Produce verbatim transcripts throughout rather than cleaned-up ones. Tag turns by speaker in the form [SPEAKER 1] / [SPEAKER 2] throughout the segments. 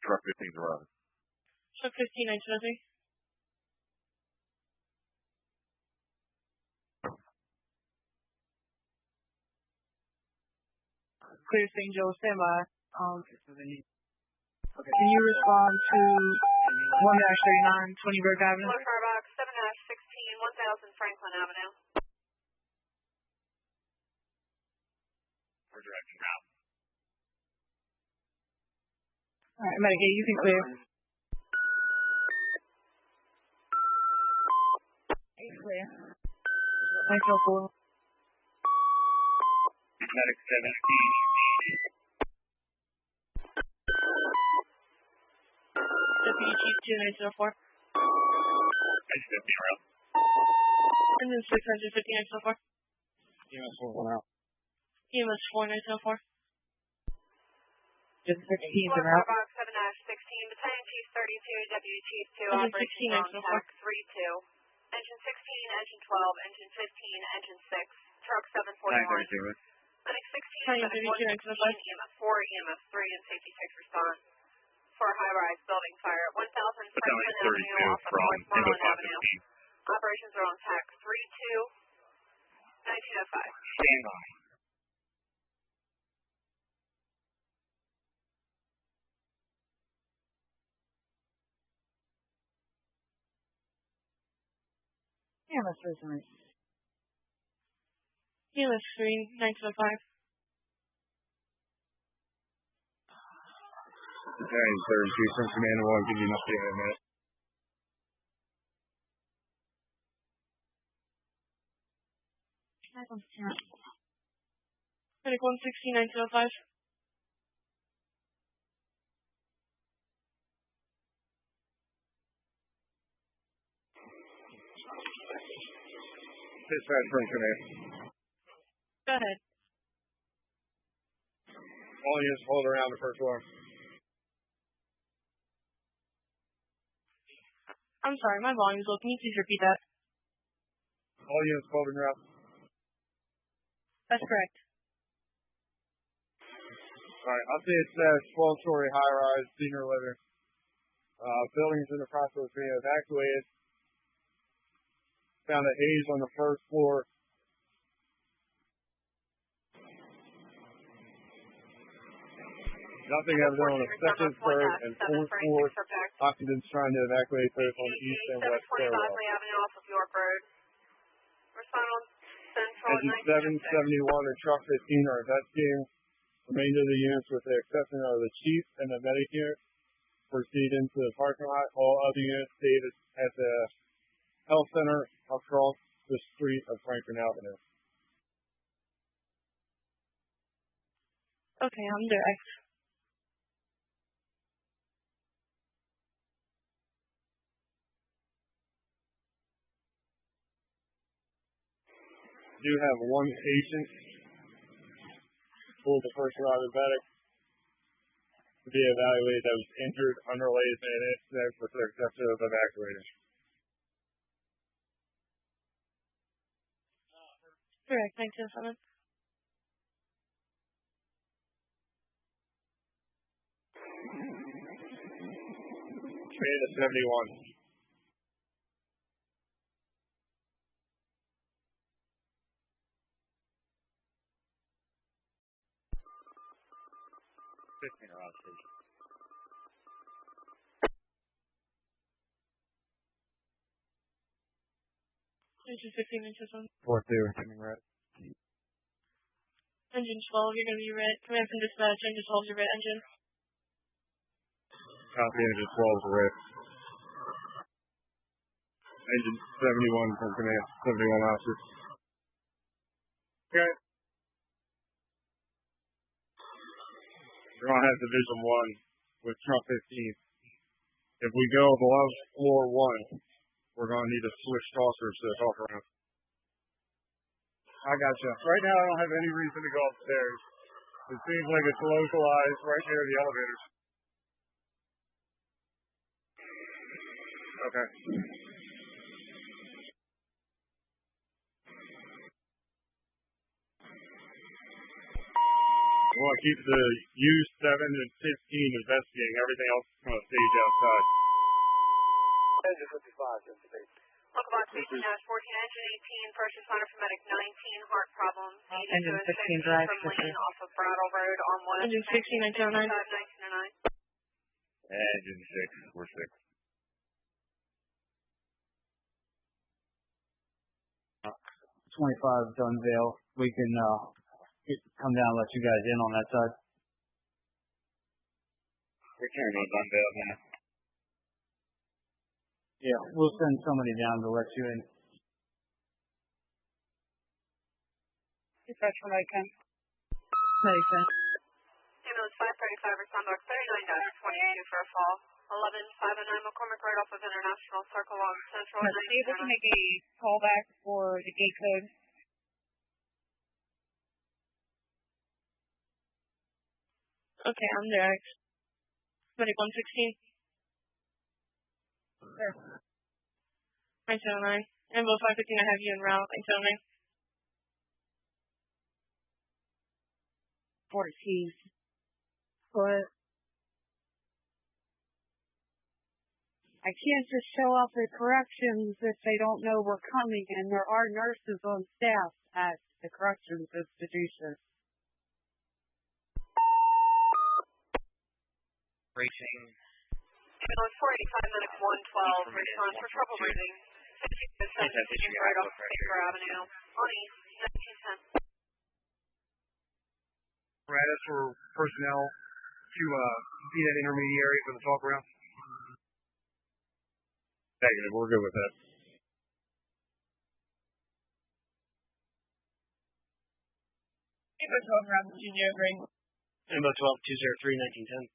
[SPEAKER 1] Truck fifteen's arriving.
[SPEAKER 2] Truck fifteen, nine two three.
[SPEAKER 3] Clear Saint Joe, stand by. Um, can you respond to one dash thirty-nine, twenty Burke Avenue?
[SPEAKER 4] Floor Firebox, seven dash sixteen, one thousand Franklin Avenue.
[SPEAKER 1] We're directing now.
[SPEAKER 3] Alright, Medicaid, you can clear. Eight clear. Thanks, no four.
[SPEAKER 1] Medic seventeen.
[SPEAKER 2] Deputy Chief two nine zero four.
[SPEAKER 1] Engine fifteen around.
[SPEAKER 2] Engine six, engine fifteen nine zero four.
[SPEAKER 1] E M S four one out.
[SPEAKER 2] E M S four nine zero four.
[SPEAKER 3] Just sixteen
[SPEAKER 4] Floor
[SPEAKER 3] and out.
[SPEAKER 4] Firebox, seven dash sixteen, Battalion Chief thirty-two, Deputy Chief two,
[SPEAKER 2] Engine
[SPEAKER 4] Operations
[SPEAKER 2] sixteen,
[SPEAKER 4] on
[SPEAKER 2] engine four.
[SPEAKER 4] Tech three two. Engine sixteen, Engine twelve, Engine fifteen, Engine six, Truck seven forty-one.
[SPEAKER 1] nine thirty-two.
[SPEAKER 4] Medic sixteen,
[SPEAKER 2] Battalion
[SPEAKER 4] Medic
[SPEAKER 2] thirty-two,
[SPEAKER 4] one
[SPEAKER 2] nine zero
[SPEAKER 4] sixteen,
[SPEAKER 2] five.
[SPEAKER 4] E M S four, E M S three, and Safety six respond. For high-rise building fire, one thousand
[SPEAKER 1] Battalion
[SPEAKER 4] Franklin
[SPEAKER 1] thirty-two
[SPEAKER 4] Avenue off of
[SPEAKER 1] from
[SPEAKER 4] North
[SPEAKER 1] Ingo
[SPEAKER 4] Marlin
[SPEAKER 1] five
[SPEAKER 4] Avenue.
[SPEAKER 1] fifteen.
[SPEAKER 4] Operations are on Tech three two, nineteen oh five.
[SPEAKER 1] Stand by.
[SPEAKER 3] Yeah, that's very nice.
[SPEAKER 2] E M S three nine zero five.
[SPEAKER 1] Battalion thirty-two from Command one. Give you an update in a minute.
[SPEAKER 2] Medic one sixteen nine zero five.
[SPEAKER 1] Dispatch from Command.
[SPEAKER 2] Go ahead.
[SPEAKER 1] All units hold around the first floor.
[SPEAKER 2] I'm sorry, my volume's low. Can you please repeat that?
[SPEAKER 1] All units hold around.
[SPEAKER 2] That's correct.
[SPEAKER 1] Alright, I'll say it's a twelve story high rise senior living. Uh, building's in the process of being evacuated. Found a haze on the first floor. Nothing evident on the second, third, and fourth floor. Occupants trying to evacuate those on the east and west stairwell.
[SPEAKER 4] Avenue off of York Road. Respond on Central
[SPEAKER 1] Engine seven seventy-one and Truck fifteen are investigating. Remainder of the units, with the exception of the chief and the medic unit, proceed into the parking lot. All other units stayed at the health center across the street of Franklin Avenue.
[SPEAKER 2] Okay, I'm direct.
[SPEAKER 1] Do have one patient for the first round of medic to be evaluated that was injured unrelated to an incident with the exception of evacuated.
[SPEAKER 2] Correct, nine two seven.
[SPEAKER 1] Command to seventy-one. fifteen around station.
[SPEAKER 2] Engine fifteen, engine seven.
[SPEAKER 1] four two, coming red.
[SPEAKER 2] Engine twelve, you're going to be red. Command from dispatch, engine twelve, you're red. Engine.
[SPEAKER 1] Copy, engine twelve is red. Engine seventy-one from command, seventy-one officer. Okay. You're going to have Division one with Truck fifteen. If we go below floor one, we're going to need to switch tossers to the talk around. I gotcha. Right now, I don't have any reason to go upstairs. It seems like it's localized right near the elevators. Okay. We want to keep the U seven and fifteen investigating. Everything else is going to stage outside.
[SPEAKER 5] Engine fifty-five, fifty-eight.
[SPEAKER 4] Locomotive eighteen dash fourteen, engine eighteen, first responder for medic nineteen, heart problems.
[SPEAKER 3] Engine sixteen, drive
[SPEAKER 4] from
[SPEAKER 3] sister.
[SPEAKER 4] lane off of Brattle Road on one.
[SPEAKER 2] Engine sixteen, nineteen oh nine.
[SPEAKER 4] nineteen oh nine.
[SPEAKER 1] Engine six, we're six.
[SPEAKER 6] twenty-five Dunvale. We can uh, get, come down and let you guys in on that side.
[SPEAKER 1] We're carrying on Dunvale now.
[SPEAKER 6] Yeah, we'll send somebody down to let you in.
[SPEAKER 3] Dispatch from Lake Medicine.
[SPEAKER 4] Ambulance five thirty-five, respond box thirty-nine dash twenty-two for a fall. eleven five oh nine, McCormick Road off of International Circle on Central.
[SPEAKER 3] Are you able to make a callback for the gate code?
[SPEAKER 2] Okay, I'm there. Medic one sixteen.
[SPEAKER 3] Sure.
[SPEAKER 2] nineteen oh nine. Ambulance five fifteen, I have you en route. nineteen oh nine.
[SPEAKER 3] fourteen. But I can't just show up at corrections if they don't know we're coming, and there are nurses on staff at the corrections institution.
[SPEAKER 5] Racing.
[SPEAKER 4] Ambulance four eighty-five, medic one twelve, response for trouble breathing. fifty-two seventeen, right off Baker Avenue on East, nineteen ten.
[SPEAKER 5] Apparatus for personnel to uh, be that intermediary for the talk around.
[SPEAKER 1] Negative, we're good with that.
[SPEAKER 2] Ambulance twelve around the junior ring.
[SPEAKER 5] Ambulance twelve, two oh three, nineteen ten.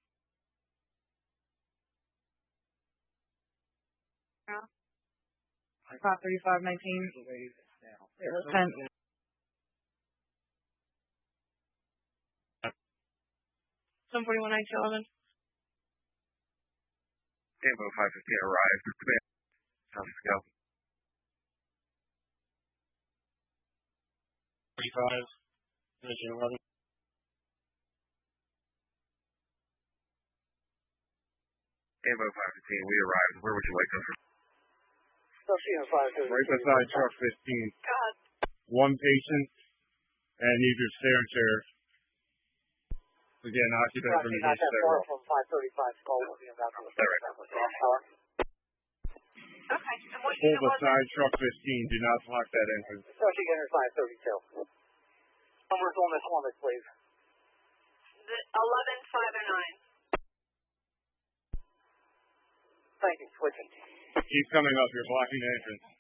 [SPEAKER 3] five thirty-five nineteen. It was ten.
[SPEAKER 2] seven forty-one, nineteen eleven.
[SPEAKER 1] Tambo five fifteen arrived. Sounds go.
[SPEAKER 5] thirty-five, nineteen eleven.
[SPEAKER 1] Tambo five fifteen, we arrived. Where would you like us?
[SPEAKER 5] Right
[SPEAKER 1] beside truck fifteen.
[SPEAKER 4] God.
[SPEAKER 1] One patient and need your stair chair. Again, occupant from the east stairwell.
[SPEAKER 5] From five thirty-five, call will be about to the third.
[SPEAKER 4] Okay, and what
[SPEAKER 1] Pull
[SPEAKER 4] unit was it?
[SPEAKER 1] beside truck fifteen. Do not block that entrance.
[SPEAKER 5] Especially enter five thirty-two. Numbers on this one, please.
[SPEAKER 4] The eleven five oh nine.
[SPEAKER 5] Thank you, switching.
[SPEAKER 1] Keep coming up. You're blocking the entrance.